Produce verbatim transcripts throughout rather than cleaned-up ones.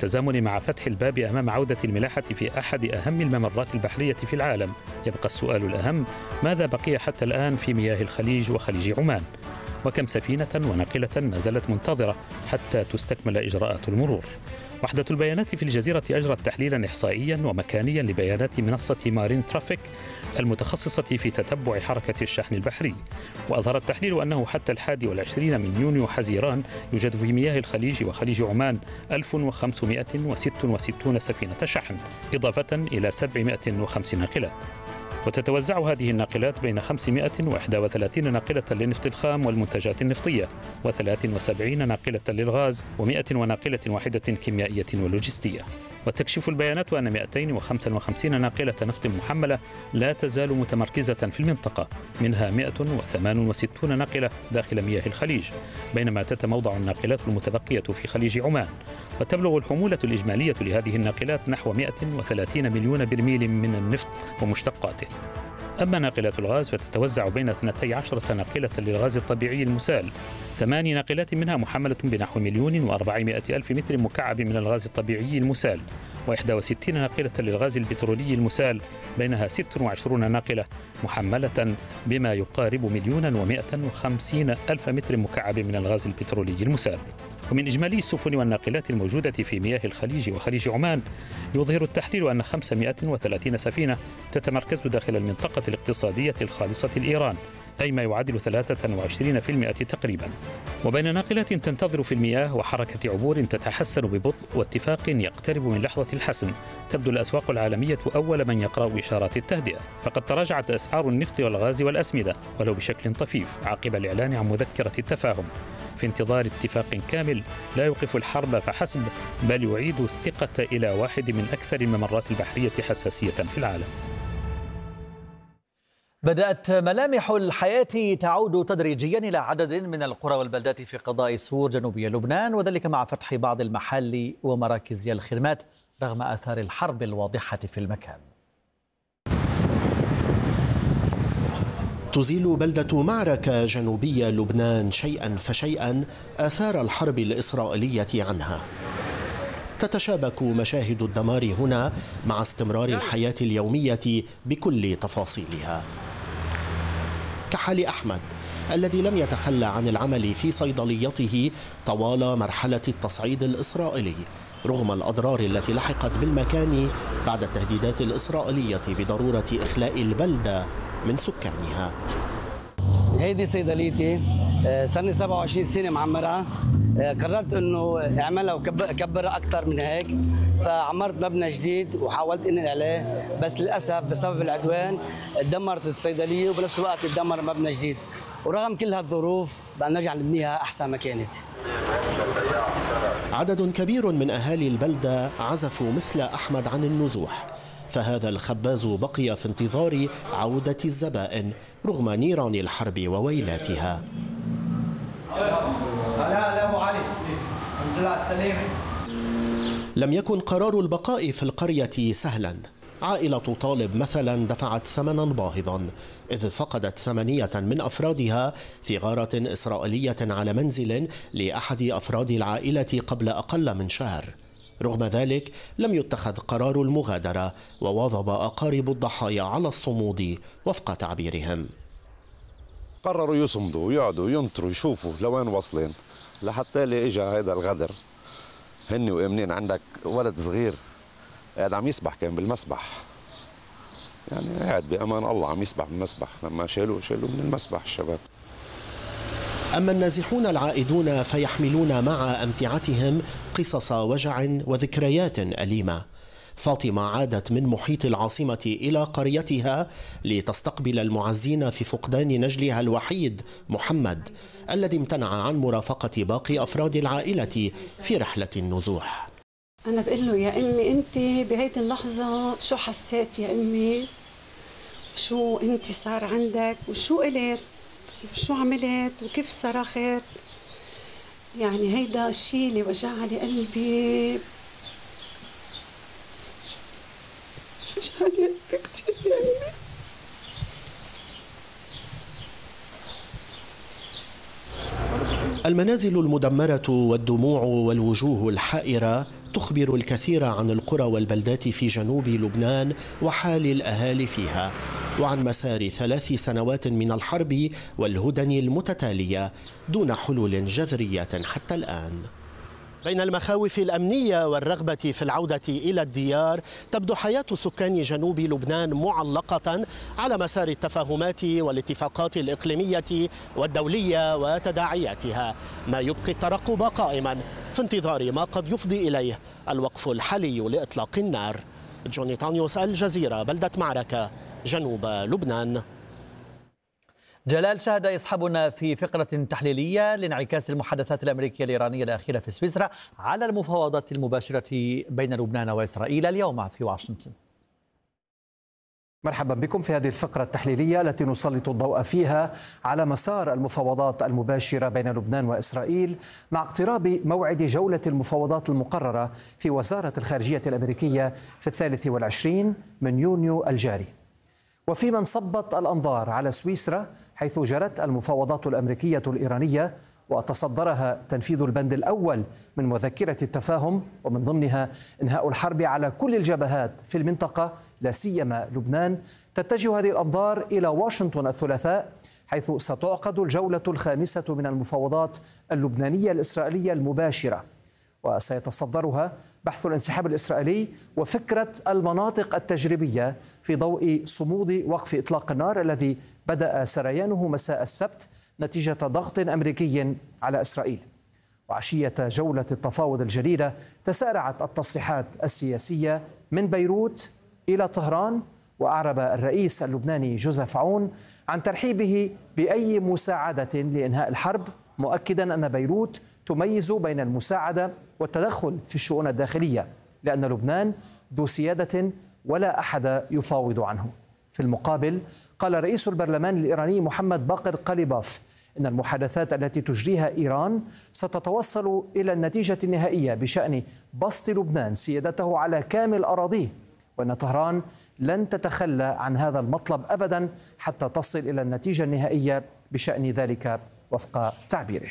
وبالتزامن مع فتح الباب أمام عودة الملاحة في أحد أهم الممرات البحرية في العالم، يبقى السؤال الأهم: ماذا بقي حتى الآن في مياه الخليج وخليج عمان؟ وكم سفينة وناقلة ما زالت منتظرة حتى تستكمل إجراءات المرور؟ وحدة البيانات في الجزيرة أجرت تحليلا إحصائيا ومكانيا لبيانات منصة مارين ترافيك المتخصصة في تتبع حركة الشحن البحري، وأظهر التحليل أنه حتى الحادي والعشرين من يونيو حزيران يوجد في مياه الخليج وخليج عمان ألف وخمسمائة وستة وستين سفينة شحن، إضافة إلى سبعمائة وخمس ناقلات. وتتوزع هذه الناقلات بين خمسمائة وواحد وثلاثين ناقلة للنفط الخام والمنتجات النفطية، وثلاث وسبعين ناقلة للغاز، ومائة وناقلة واحدة كيميائية ولوجستية. وتكشف البيانات أن مائتين وخمسة وخمسين ناقلة نفط محملة لا تزال متمركزة في المنطقة، منها مائة وثمانية وستين ناقلة داخل مياه الخليج، بينما تتموضع الناقلات المتبقية في خليج عمان. وتبلغ الحمولة الإجمالية لهذه الناقلات نحو مائة وثلاثين مليون برميل من النفط ومشتقاته. أما ناقلات الغاز فتتوزع بين اثنتي عشرة ناقلة للغاز الطبيعي المسال، ثماني ناقلات منها محملة بنحو مليون وأربعمائة ألف متر مكعب من الغاز الطبيعي المسال، وإحدى وستين ناقلة للغاز البترولي المسال، بينها ست وعشرين ناقلة محملة بما يقارب مليون ومائة وخمسين ألف متر مكعب من الغاز البترولي المسال. ومن إجمالي السفن والناقلات الموجودة في مياه الخليج وخليج عمان، يظهر التحليل أن خمسمائة وثلاثين سفينة تتمركز داخل المنطقة الاقتصادية الخالصة لإيران، أي ما يعادل ثلاثة وعشرين بالمئة تقريبا. وبين ناقلات تنتظر في المياه وحركة عبور تتحسن ببطء واتفاق يقترب من لحظة الحسم، تبدو الأسواق العالمية أول من يقرأ إشارات التهدئة. فقد تراجعت أسعار النفط والغاز والأسمدة ولو بشكل طفيف عقب الإعلان عن مذكرة التفاهم، في انتظار اتفاق كامل لا يوقف الحرب فحسب، بل يعيد الثقة إلى واحد من أكثر الممرات البحرية حساسية في العالم. بدأت ملامح الحياة تعود تدريجيا إلى عدد من القرى والبلدات في قضاء سور جنوبي لبنان، وذلك مع فتح بعض المحال ومراكز الخدمات رغم آثار الحرب الواضحة في المكان. تزيل بلدة معركة جنوبية لبنان شيئا فشيئا آثار الحرب الإسرائيلية عنها. تتشابك مشاهد الدمار هنا مع استمرار الحياة اليومية بكل تفاصيلها، كحال أحمد الذي لم يتخلى عن العمل في صيدليته طوال مرحلة التصعيد الإسرائيلي رغم الأضرار التي لحقت بالمكان بعد التهديدات الإسرائيلية بضرورة إخلاء البلدة من سكانها. هيدي صيدليتي، صار سبعة وعشرين سنة معمرة، قررت انه اعملها وكبرها اكثر من هيك، فعمرت مبنى جديد وحاولت انقل عليه، بس للاسف بسبب العدوان تدمرت الصيدليه وبنفس الوقت تدمر مبنى جديد، ورغم كل هالظروف بدنا نرجع نبنيها احسن ما كانت. عدد كبير من اهالي البلده عزفوا مثل احمد عن النزوح، فهذا الخباز بقي في انتظار عوده الزبائن رغم نيران الحرب وويلاتها. لم يكن قرار البقاء في القرية سهلا. عائلة طالب مثلا دفعت ثمنا باهظا إذ فقدت ثمانية من أفرادها في غارة إسرائيلية على منزل لأحد أفراد العائلة قبل أقل من شهر. رغم ذلك لم يتخذ قرار المغادرة، وواظب أقارب الضحايا على الصمود وفق تعبيرهم. قرروا يصمدوا ويقعدوا ينطروا يشوفوا لوين واصلين، لحتى اللي اجى هذا الغدر. هن وامنين عندك ولد صغير قاعد عم يسبح، كان بالمسبح، يعني قاعد بامان الله عم يسبح بالمسبح، لما شالوه شالوه من المسبح الشباب. أما النازحون العائدون فيحملون مع أمتعتهم قصص وجع وذكريات أليمة. فاطمة عادت من محيط العاصمة إلى قريتها لتستقبل المعزين في فقدان نجلها الوحيد محمد الذي امتنع عن مرافقة باقي أفراد العائلة في رحلة النزوح. أنا بقول له يا أمي أنت بهيدي اللحظة شو حسيت يا أمي؟ شو أنت صار عندك؟ وشو قلت؟ وشو عملت؟ وكيف صرخت؟ يعني هيدا الشيء اللي وجع لي قلبي، وجع لي قلبي كتير يا أمي. المنازل المدمرة والدموع والوجوه الحائرة تخبر الكثير عن القرى والبلدات في جنوب لبنان وحال الأهالي فيها، وعن مسار ثلاث سنوات من الحرب والهدن المتتالية دون حلول جذرية حتى الآن. بين المخاوف الأمنية والرغبة في العودة إلى الديار، تبدو حياة سكان جنوب لبنان معلقة على مسار التفاهمات والاتفاقات الإقليمية والدولية وتداعياتها، ما يبقي الترقب قائما في انتظار ما قد يفضي إليه الوقف الحالي لإطلاق النار. جوني تانيوس، الجزيرة، بلدة معركة، جنوب لبنان. جلال، شاهد يصحبنا في فقرة تحليلية لانعكاس المحادثات الأمريكية الإيرانية الأخيرة في سويسرا على المفاوضات المباشرة بين لبنان وإسرائيل اليوم في واشنطن. مرحبا بكم في هذه الفقرة التحليلية التي نسلط الضوء فيها على مسار المفاوضات المباشرة بين لبنان وإسرائيل مع اقتراب موعد جولة المفاوضات المقررة في وزارة الخارجية الأمريكية في الثالث والعشرين من يونيو الجاري. وفيما انصبت الأنظار على سويسرا حيث جرت المفاوضات الأمريكية الإيرانية وتصدرها تنفيذ البند الأول من مذكرة التفاهم، ومن ضمنها إنهاء الحرب على كل الجبهات في المنطقة لا سيما لبنان، تتجه هذه الأنظار إلى واشنطن الثلاثاء حيث ستعقد الجولة الخامسة من المفاوضات اللبنانية الإسرائيلية المباشرة، وسيتصدرها بحث الانسحاب الإسرائيلي وفكرة المناطق التجريبية في ضوء صمود وقف إطلاق النار الذي بدأ سريانه مساء السبت نتيجة ضغط أمريكي على إسرائيل. وعشية جولة التفاوض الجديدة تسارعت التصريحات السياسية من بيروت إلى طهران، وأعرب الرئيس اللبناني جوزيف عون عن ترحيبه بأي مساعدة لإنهاء الحرب، مؤكدا أن بيروت تميز بين المساعدة والتدخل في الشؤون الداخلية، لأن لبنان ذو سيادة ولا أحد يفاوض عنه. في المقابل قال رئيس البرلمان الإيراني محمد باقر قليباف إن المحادثات التي تجريها إيران ستتوصل إلى النتيجة النهائية بشأن بسط لبنان سيادته على كامل أراضيه، وأن طهران لن تتخلى عن هذا المطلب أبدا حتى تصل إلى النتيجة النهائية بشأن ذلك وفق تعبيره.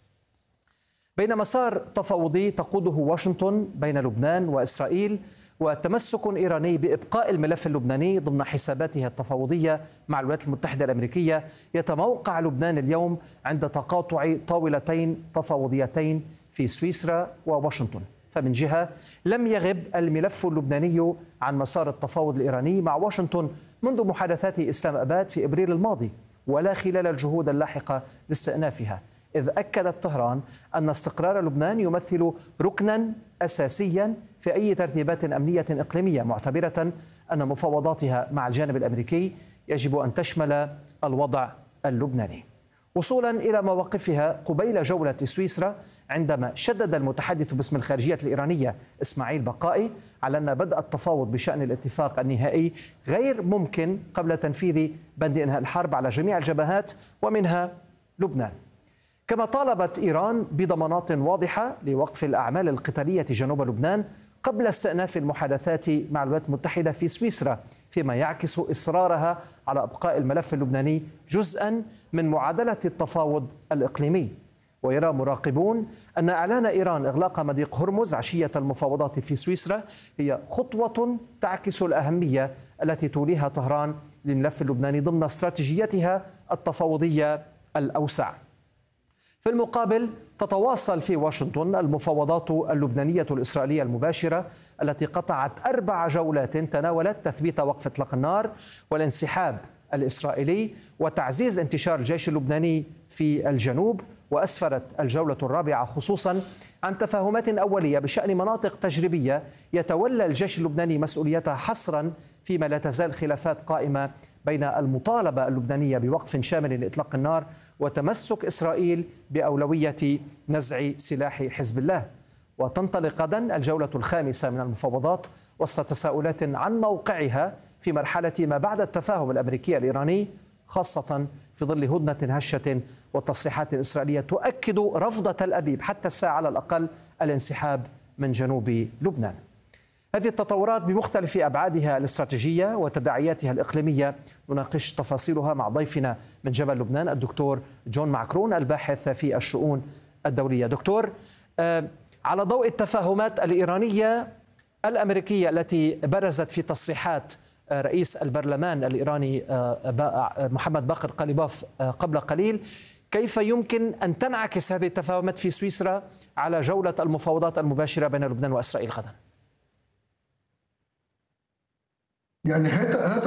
بين مسار تفاوضي تقوده واشنطن بين لبنان وإسرائيل وتمسك إيراني بإبقاء الملف اللبناني ضمن حساباتها التفاوضية مع الولايات المتحدة الأمريكية، يتموقع لبنان اليوم عند تقاطع طاولتين تفاوضيتين في سويسرا وواشنطن. فمن جهة لم يغب الملف اللبناني عن مسار التفاوض الإيراني مع واشنطن منذ محادثات إسلام أباد في إبريل الماضي ولا خلال الجهود اللاحقة لاستئنافها، إذ أكدت طهران أن استقرار لبنان يمثل ركنا أساسيا في أي ترتيبات أمنية إقليمية، معتبرة أن مفاوضاتها مع الجانب الأمريكي يجب أن تشمل الوضع اللبناني. وصولا إلى مواقفها قبيل جولة سويسرا، عندما شدد المتحدث باسم الخارجية الإيرانية إسماعيل بقائي على أن بدء التفاوض بشأن الاتفاق النهائي غير ممكن قبل تنفيذ بند إنهاء الحرب على جميع الجبهات ومنها لبنان. كما طالبت إيران بضمانات واضحة لوقف الأعمال القتالية جنوب لبنان قبل استئناف المحادثات مع الولايات المتحدة في سويسرا، فيما يعكس إصرارها على إبقاء الملف اللبناني جزءا من معادلة التفاوض الإقليمي. ويرى مراقبون أن إعلان إيران إغلاق مضيق هرمز عشية المفاوضات في سويسرا هي خطوة تعكس الأهمية التي توليها طهران للملف اللبناني ضمن استراتيجيتها التفاوضية الأوسع. في المقابل تتواصل في واشنطن المفاوضات اللبنانية الإسرائيلية المباشرة التي قطعت أربع جولات تناولت تثبيت وقف إطلاق النار والانسحاب الإسرائيلي وتعزيز انتشار الجيش اللبناني في الجنوب، وأسفرت الجولة الرابعة خصوصا عن تفاهمات أولية بشأن مناطق تجريبية يتولى الجيش اللبناني مسؤوليتها حصرا، فيما لا تزال خلافات قائمة بين المطالبة اللبنانية بوقف شامل لإطلاق النار وتمسك إسرائيل بأولوية نزع سلاح حزب الله. وتنطلق غدا الجولة الخامسة من المفاوضات وسط تساؤلات عن موقعها في مرحلة ما بعد التفاهم الأمريكي الإيراني، خاصة في ظل هدنة هشة والتصريحات الإسرائيلية تؤكد رفض تل أبيب حتى الساعة على الأقل الانسحاب من جنوب لبنان. هذه التطورات بمختلف أبعادها الاستراتيجية وتداعياتها الإقليمية نناقش تفاصيلها مع ضيفنا من جبل لبنان الدكتور جون معكرون الباحث في الشؤون الدولية. دكتور، على ضوء التفاهمات الإيرانية الأمريكية التي برزت في تصريحات رئيس البرلمان الإيراني محمد باقر قليباف قبل قليل، كيف يمكن أن تنعكس هذه التفاهمات في سويسرا على جولة المفاوضات المباشرة بين لبنان وإسرائيل غدا؟ يعني هذا